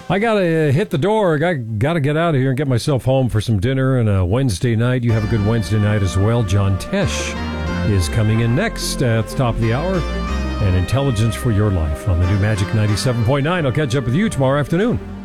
I got to hit the door. I got to get out of here and get myself home for some dinner and a Wednesday night. You have a good Wednesday night as well. John Tesh is coming in next at the top of the hour. And Intelligence for Your Life on the new Magic 97.9. I'll catch up with you tomorrow afternoon.